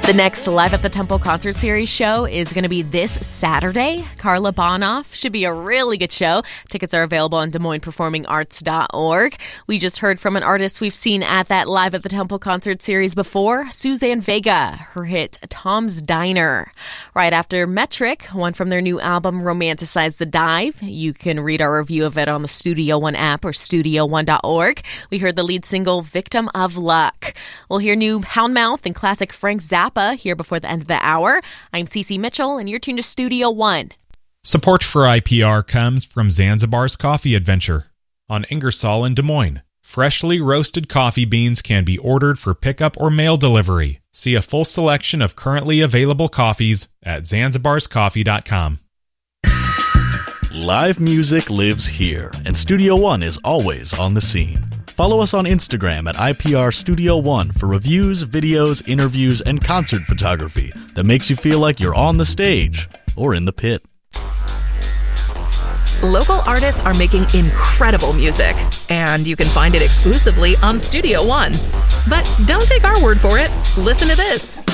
The next Live at the Temple concert series show is going to be this Saturday. Carla Bonoff should be a really good show. Tickets are available on DesMoinesPerformingArts.org. We just heard from an artist we've seen at that Live at the Temple concert series before, Suzanne Vega, her hit Tom's Diner. Right after Metric, one from their new album Romanticize the Dive. You can read our review of it on the Studio One app or StudioOne.org. We heard the lead single Victim of Luck. We'll hear new Houndmouth and classic Frank Zappa here before the end of the hour. I'm Cece Mitchell, and you're tuned to Studio One. Support for IPR comes from Zanzibar's Coffee Adventure on Ingersoll in Des Moines. Freshly roasted coffee beans can be ordered for pickup or mail delivery. See a full selection of currently available coffees at zanzibarscoffee.com. Live music lives here, and Studio One is always on the scene. Follow us on Instagram at IPR Studio One for reviews, videos, interviews, and concert photography that makes you feel like you're on the stage or in the pit. Local artists are making incredible music, and you can find it exclusively on Studio One. But don't take our word for it. Listen to this.